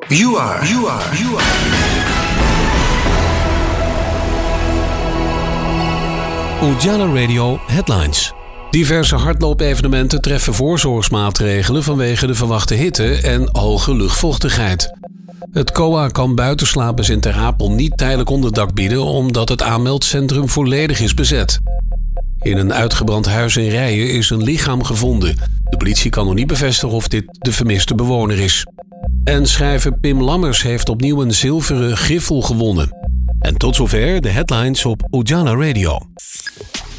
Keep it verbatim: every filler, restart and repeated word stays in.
You are, you are, you are. Ujala Radio Headlines. Diverse hardloopevenementen treffen voorzorgsmaatregelen vanwege de verwachte hitte en hoge luchtvochtigheid. Het C O A kan buitenslapers in Ter Apel niet tijdelijk onderdak bieden omdat het aanmeldcentrum volledig is bezet. In een uitgebrand huis in Rijen is een lichaam gevonden. De politie kan nog niet bevestigen of dit de vermiste bewoner is. En schrijver Pim Lammers heeft opnieuw een zilveren griffel gewonnen. En tot zover de headlines op Ujala Radio.